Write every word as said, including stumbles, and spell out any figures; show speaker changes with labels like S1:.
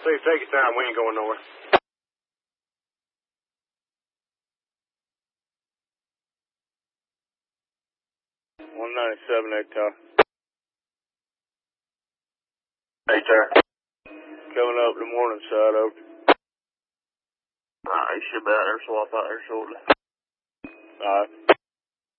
S1: Please take your time. We ain't going nowhere. one ninety-seven, eight tower. Eight tower. Coming up the morning side, over. Alright, you should be out there, swap out there shortly. Alright.